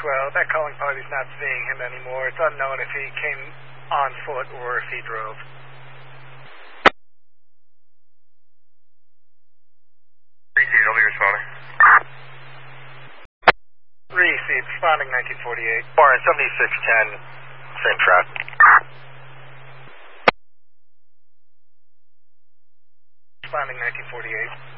12. That calling party's not seeing him anymore. It's unknown if he came on foot or if he drove. I'll be responding. Receive, responding 1948. Warren, 7610, same traffic. Responding 1948.